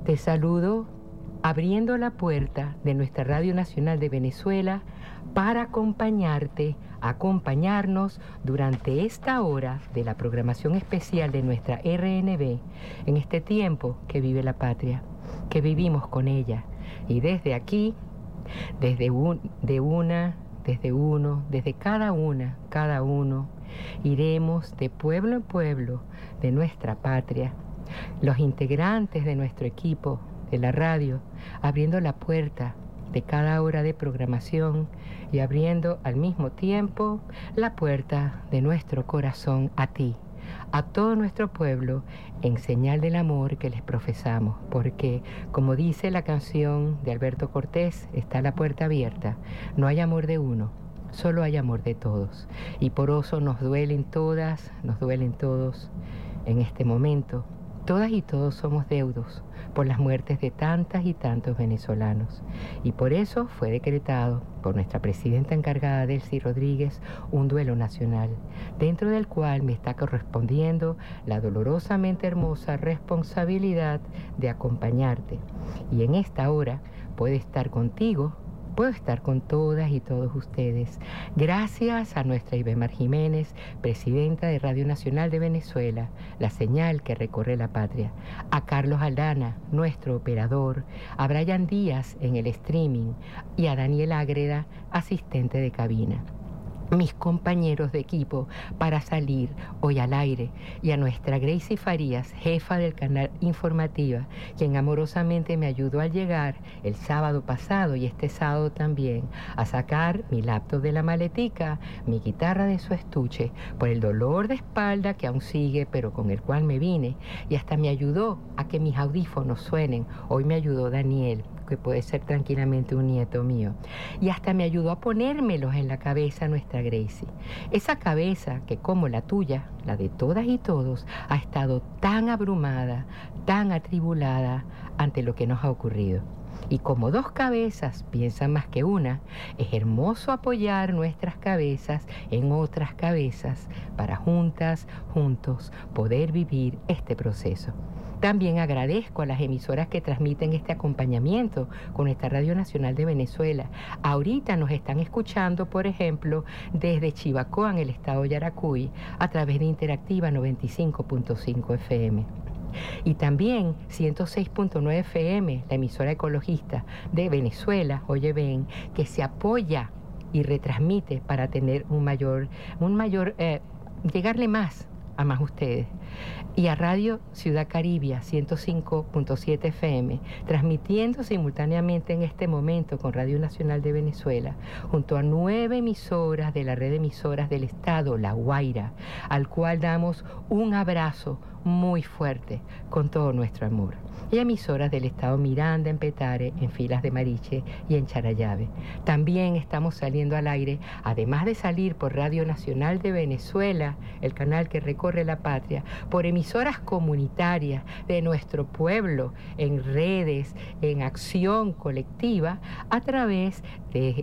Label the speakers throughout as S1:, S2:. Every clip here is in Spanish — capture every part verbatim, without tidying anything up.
S1: Te saludo abriendo la puerta de nuestra Radio Nacional de Venezuela para acompañarte, acompañarnos durante esta hora de la programación especial de nuestra R N B en este tiempo que vive la patria, que vivimos con ella. Y desde aquí, desde un, de una, desde uno, desde cada una, cada uno, iremos de pueblo en pueblo de nuestra patria, los integrantes de nuestro equipo de la radio, abriendo la puerta de cada hora de programación y abriendo al mismo tiempo la puerta de nuestro corazón a ti, a todo nuestro pueblo, en señal del amor que les profesamos, porque como dice la canción de Alberto Cortés, está la puerta abierta, no hay amor de uno, solo hay amor de todos, y por eso nos duelen todas, nos duelen todos en este momento. Todas y todos somos deudos por las muertes de tantas y tantos venezolanos. Y por eso fue decretado por nuestra presidenta encargada, Delcy Rodríguez, un duelo nacional, dentro del cual me está correspondiendo la dolorosamente hermosa responsabilidad de acompañarte. Y en esta hora puedo estar contigo, puedo estar con todas y todos ustedes, gracias a nuestra Ibemar Jiménez, presidenta de Radio Nacional de Venezuela, la señal que recorre la patria, a Carlos Aldana, nuestro operador, a Brian Díaz en el streaming y a Daniel Ágreda, asistente de cabina. Mis compañeros de equipo para salir hoy al aire, y a nuestra Gracie Farías, jefa del canal Informativa, quien amorosamente me ayudó al llegar el sábado pasado y este sábado también a sacar mi laptop de la maletica, mi guitarra de su estuche, por el dolor de espalda que aún sigue, pero con el cual me vine, y hasta me ayudó a que mis audífonos suenen. Hoy me ayudó Daniel, que puede ser tranquilamente un nieto mío, y hasta me ayudó a ponérmelos en la cabeza nuestra Gracie. Esa cabeza que, como la tuya, la de todas y todos, ha estado tan abrumada, tan atribulada ante lo que nos ha ocurrido. Y como dos cabezas piensan más que una, es hermoso apoyar nuestras cabezas en otras cabezas para juntas, juntos, poder vivir este proceso. También agradezco a las emisoras que transmiten este acompañamiento con nuestra Radio Nacional de Venezuela. Ahorita nos están escuchando, por ejemplo, desde Chivacoa, en el estado de Yaracuy, a través de Interactiva noventa y cinco punto cinco F M. Y también ciento seis punto nueve F M, la emisora ecologista de Venezuela, oye ven, que se apoya y retransmite para tener un mayor, un mayor, eh, llegarle más a más ustedes. Y a Radio Ciudad Caribia, ciento cinco punto siete F M, transmitiendo simultáneamente en este momento con Radio Nacional de Venezuela, junto a nueve emisoras de la red de emisoras del Estado, La Guaira, al cual damos un abrazo muy fuerte con todo nuestro amor. Y emisoras del Estado Miranda, en Petare, en Filas de Mariche y en Charallave. También estamos saliendo al aire, además de salir por Radio Nacional de Venezuela, el canal que recorre la patria, por emisoras comunitarias de nuestro pueblo, en redes, en acción colectiva, a través de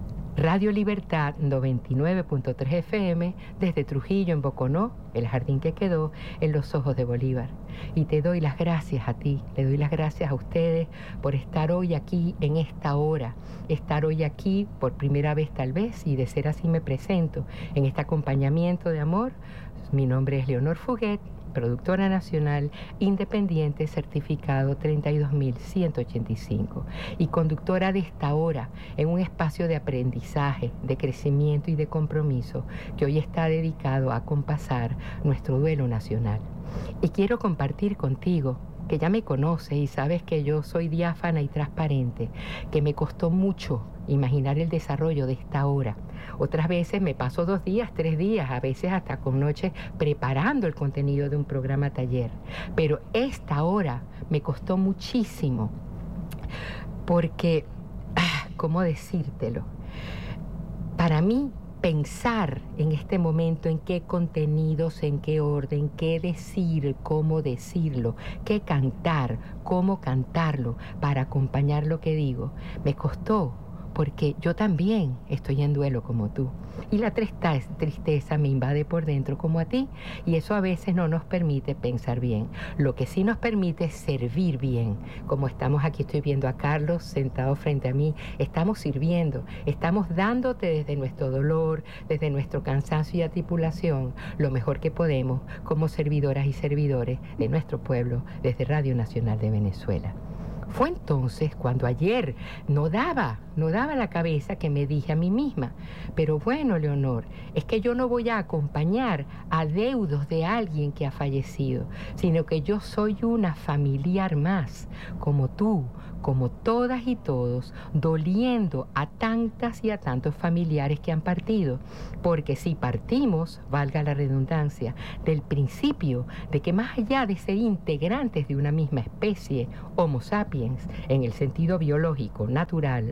S1: Radio Libertad noventa y nueve punto tres F M, desde Trujillo, en Boconó, el jardín que quedó en los ojos de Bolívar. Y te doy las gracias a ti, le doy las gracias a ustedes por estar hoy aquí en esta hora, estar hoy aquí por primera vez tal vez, y de ser así me presento en este acompañamiento de amor. Mi nombre es Leonor Fuguet, productora nacional independiente certificado treinta y dos mil ciento ochenta y cinco y conductora de esta hora en un espacio de aprendizaje, de crecimiento y de compromiso que hoy está dedicado a acompasar nuestro duelo nacional. Y quiero compartir contigo, que ya me conoces y sabes que yo soy diáfana y transparente, que me costó mucho imaginar el desarrollo de esta hora. Otras veces me paso dos días, tres días, a veces hasta con noches preparando el contenido de un programa taller. Pero esta hora me costó muchísimo porque, ah, ¿cómo decírtelo? Para mí, pensar en este momento en qué contenidos, en qué orden, qué decir, cómo decirlo, qué cantar, cómo cantarlo para acompañar lo que digo, me costó porque yo también estoy en duelo como tú. Y la tristeza, tristeza me invade por dentro como a ti, y eso a veces no nos permite pensar bien. Lo que sí nos permite es servir bien. Como estamos aquí, estoy viendo a Carlos sentado frente a mí, estamos sirviendo, estamos dándote desde nuestro dolor, desde nuestro cansancio y atribulación, lo mejor que podemos como servidoras y servidores de nuestro pueblo desde Radio Nacional de Venezuela. Fue entonces cuando ayer no daba, no daba la cabeza que me dije a mí misma, pero bueno, Leonor, es que yo no voy a acompañar a deudos de alguien que ha fallecido, sino que yo soy una familiar más, como tú, como todas y todos, doliendo a tantas y a tantos familiares que han partido, porque si partimos, valga la redundancia, del principio de que más allá de ser integrantes de una misma especie, Homo sapiens, en el sentido biológico, natural,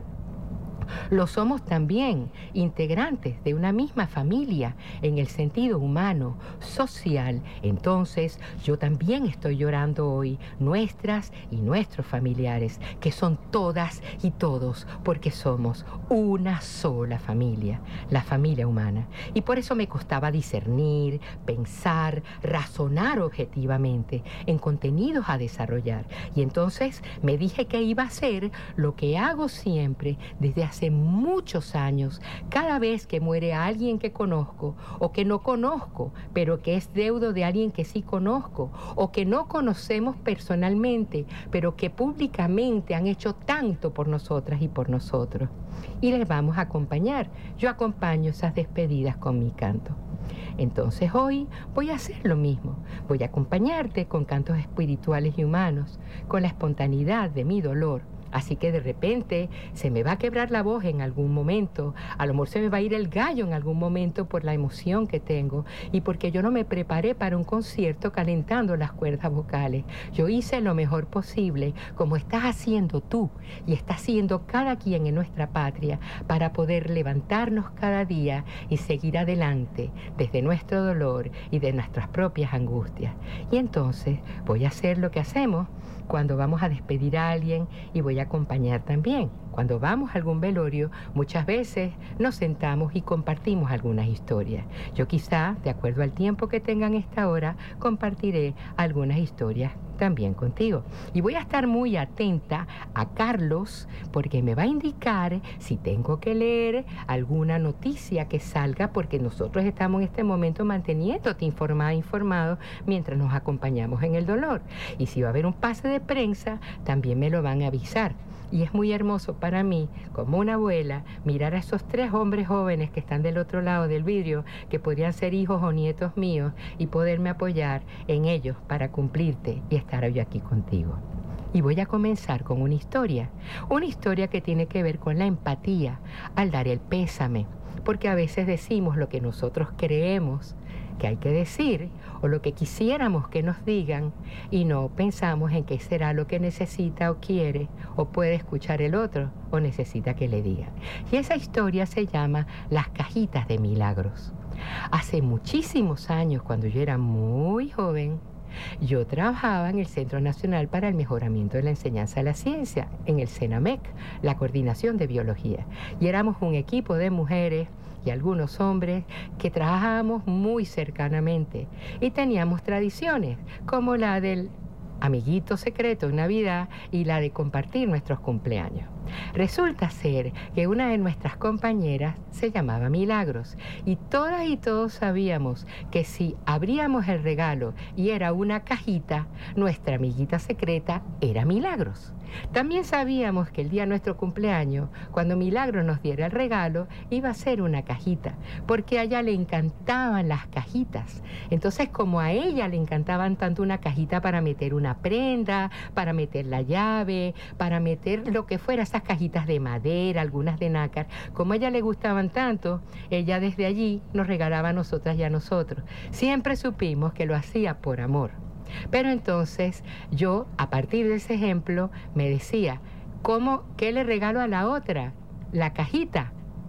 S1: lo somos también integrantes de una misma familia en el sentido humano, social. Entonces, yo también estoy llorando hoy nuestras y nuestros familiares, que son todas y todos, porque somos una sola familia, la familia humana. Y por eso me costaba discernir, pensar, razonar objetivamente en contenidos a desarrollar. Y entonces me dije que iba a hacer lo que hago siempre desde hace Hace muchos años, cada vez que muere alguien que conozco o que no conozco, pero que es deudo de alguien que sí conozco o que no conocemos personalmente, pero que públicamente han hecho tanto por nosotras y por nosotros. Y les vamos a acompañar. Yo acompaño esas despedidas con mi canto. Entonces hoy voy a hacer lo mismo. Voy a acompañarte con cantos espirituales y humanos, con la espontaneidad de mi dolor. Así que de repente se me va a quebrar la voz en algún momento, a lo mejor se me va a ir el gallo en algún momento por la emoción que tengo y porque yo no me preparé para un concierto calentando las cuerdas vocales. Yo hice lo mejor posible, como estás haciendo tú y está haciendo cada quien en nuestra patria, para poder levantarnos cada día y seguir adelante desde nuestro dolor y de nuestras propias angustias. Y entonces voy a hacer lo que hacemos cuando vamos a despedir a alguien y voy a acompañar también. Cuando vamos a algún velorio, muchas veces nos sentamos y compartimos algunas historias. Yo quizá, de acuerdo al tiempo que tengan esta hora, compartiré algunas historias también contigo. Y voy a estar muy atenta a Carlos, porque me va a indicar si tengo que leer alguna noticia que salga, porque nosotros estamos en este momento manteniéndote informada, informado, mientras nos acompañamos en el dolor. Y si va a haber un pase de prensa, también me lo van a avisar. Y es muy hermoso para mí, como una abuela, mirar a esos tres hombres jóvenes que están del otro lado del vidrio, que podrían ser hijos o nietos míos, y poderme apoyar en ellos para cumplirte y estar hoy aquí contigo. Y voy a comenzar con una historia, una historia que tiene que ver con la empatía al dar el pésame, porque a veces decimos lo que nosotros creemos que hay que decir o lo que quisiéramos que nos digan y no pensamos en qué será lo que necesita o quiere o puede escuchar el otro o necesita que le digan. Y esa historia se llama Las cajitas de milagros. Hace muchísimos años, cuando yo era muy joven, yo trabajaba en el Centro Nacional para el Mejoramiento de la Enseñanza de la Ciencia, en el CENAMEC, la Coordinación de Biología. Y éramos un equipo de mujeres y algunos hombres que trabajábamos muy cercanamente y teníamos tradiciones como la del amiguito secreto en Navidad y la de compartir nuestros cumpleaños. Resulta ser que una de nuestras compañeras se llamaba Milagros y todas y todos sabíamos que si abríamos el regalo y era una cajita, nuestra amiguita secreta era Milagros. También sabíamos que el día de nuestro cumpleaños, cuando Milagros nos diera el regalo, iba a ser una cajita, porque a ella le encantaban las cajitas. Entonces, como a ella le encantaban tanto una cajita para meter una prenda, para meter la llave, para meter lo que fuera, esas cajitas de madera, algunas de nácar, como a ella le gustaban tanto, ella desde allí nos regalaba a nosotras y a nosotros. Siempre supimos que lo hacía por amor. Pero entonces yo, a partir de ese ejemplo, me decía, ¿cómo, qué le regalo a la otra? La cajita.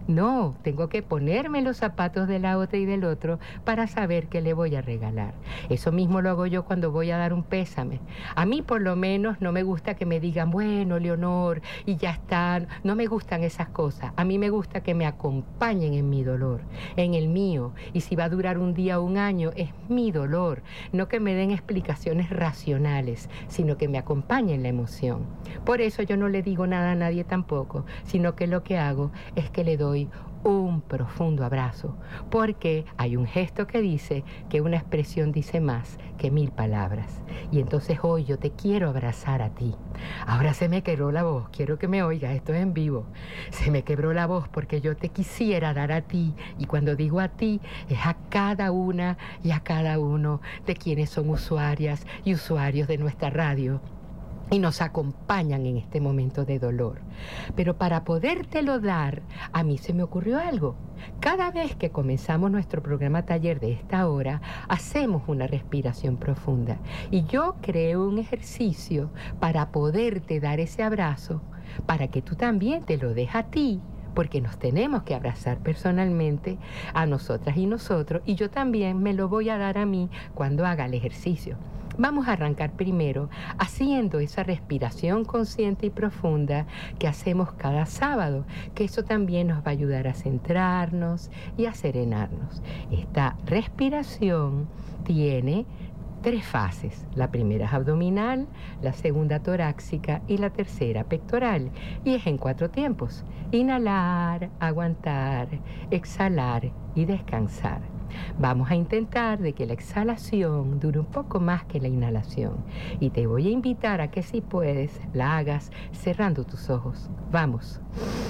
S1: No, tengo que ponerme los zapatos de la otra y del otro para saber qué le voy a regalar. Eso mismo lo hago yo cuando voy a dar un pésame. A mí por lo menos no me gusta que me digan, bueno, Leonor, y ya está. No me gustan esas cosas. A mí me gusta que me acompañen en mi dolor, en el mío. Y si va a durar un día o un año, es mi dolor. No que me den explicaciones racionales, sino que me acompañen la emoción. Por eso yo no le digo nada a nadie tampoco, sino que lo que hago es que le doy un profundo abrazo, porque hay un gesto que dice que una expresión dice más que mil palabras. Y entonces hoy yo te quiero abrazar a ti. Ahora se me quebró la voz, quiero que me oigas, esto es en vivo. Se me quebró la voz porque yo te quisiera dar a ti, y cuando digo a ti es a cada una y a cada uno de quienes son usuarias y usuarios de nuestra radio y nos acompañan en este momento de dolor. Pero para podértelo dar, a mí se me ocurrió algo. Cada vez que comenzamos nuestro programa taller de esta hora, hacemos una respiración profunda. Y yo creo un ejercicio para poderte dar ese abrazo, para que tú también te lo des a ti, porque nos tenemos que abrazar personalmente a nosotras y nosotros, y yo también me lo voy a dar a mí cuando haga el ejercicio. Vamos a arrancar primero haciendo esa respiración consciente y profunda que hacemos cada sábado, que eso también nos va a ayudar a centrarnos y a serenarnos. Esta respiración tiene tres fases. La primera es abdominal, la segunda torácica y la tercera pectoral. Y es en cuatro tiempos. Inhalar, aguantar, exhalar y descansar. Vamos a intentar de que la exhalación dure un poco más que la inhalación. Y te voy a invitar a que si puedes, la hagas cerrando tus ojos. Vamos.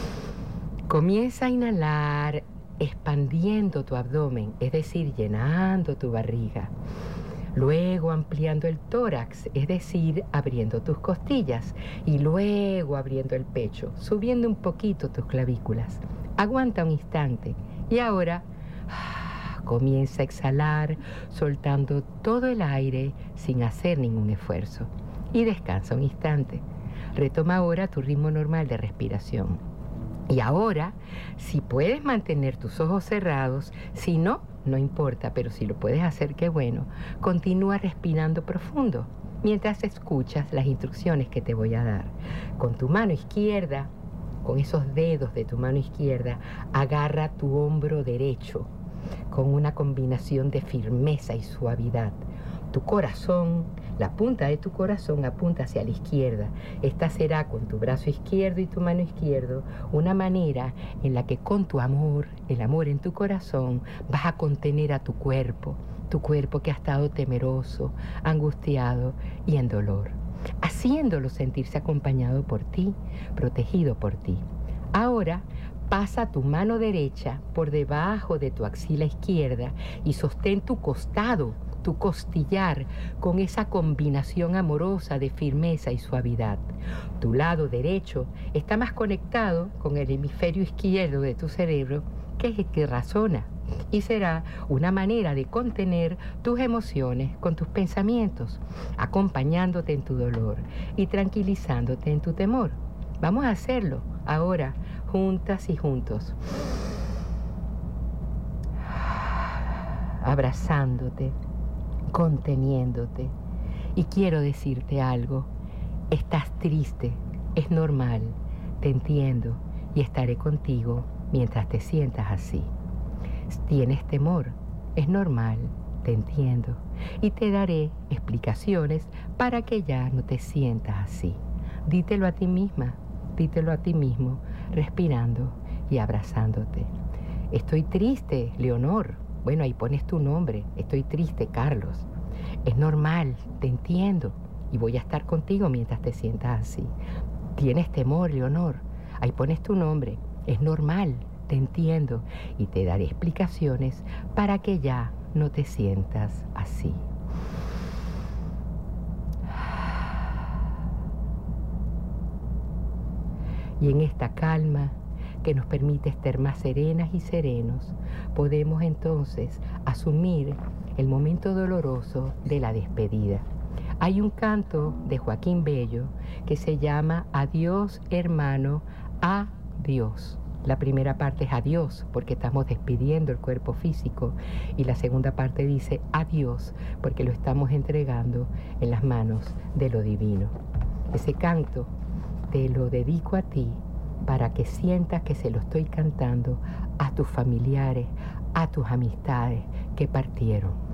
S1: Comienza a inhalar expandiendo tu abdomen, es decir, llenando tu barriga. Luego ampliando el tórax, es decir, abriendo tus costillas. Y luego abriendo el pecho, subiendo un poquito tus clavículas. Aguanta un instante. Y ahora comienza a exhalar, soltando todo el aire sin hacer ningún esfuerzo. Y descansa un instante. Retoma ahora tu ritmo normal de respiración. Y ahora, si puedes mantener tus ojos cerrados, si no, no importa, pero si lo puedes hacer, qué bueno. Continúa respirando profundo mientras escuchas las instrucciones que te voy a dar. Con tu mano izquierda, con esos dedos de tu mano izquierda, agarra tu hombro derecho con una combinación de firmeza y suavidad. Tu corazón, la punta de tu corazón apunta hacia la izquierda. Esta será con tu brazo izquierdo y tu mano izquierda una manera en la que con tu amor, el amor en tu corazón, vas a contener a tu cuerpo, tu cuerpo que ha estado temeroso, angustiado y en dolor, haciéndolo sentirse acompañado por ti, protegido por ti. Ahora, pasa tu mano derecha por debajo de tu axila izquierda y sostén tu costado, tu costillar, con esa combinación amorosa de firmeza y suavidad. Tu lado derecho está más conectado con el hemisferio izquierdo de tu cerebro, que es el que razona, y será una manera de contener tus emociones con tus pensamientos, acompañándote en tu dolor y tranquilizándote en tu temor. Vamos a hacerlo ahora, juntas y juntos. Abrazándote, conteniéndote. Y quiero decirte algo. Estás triste, es normal, te entiendo y estaré contigo mientras te sientas así. Tienes temor, es normal, te entiendo y te daré explicaciones para que ya no te sientas así. Dítelo a ti misma, dítelo a ti mismo, respirando y abrazándote. Estoy triste, Leonor. Bueno, ahí pones tu nombre. Estoy triste, Carlos. Es normal, te entiendo y voy a estar contigo mientras te sientas así. Tienes temor, Leonor. Ahí pones tu nombre. Es normal, te entiendo y te daré explicaciones para que ya no te sientas así. Y en esta calma que nos permite estar más serenas y serenos, podemos entonces asumir el momento doloroso de la despedida. Hay un canto de Joaquín Bello que se llama Adiós, hermano, adiós. La primera parte es adiós, porque estamos despidiendo el cuerpo físico, y la segunda parte dice adiós, porque lo estamos entregando en las manos de lo divino. Ese canto te lo dedico a ti para que sientas que se lo estoy cantando a tus familiares, a tus amistades que partieron.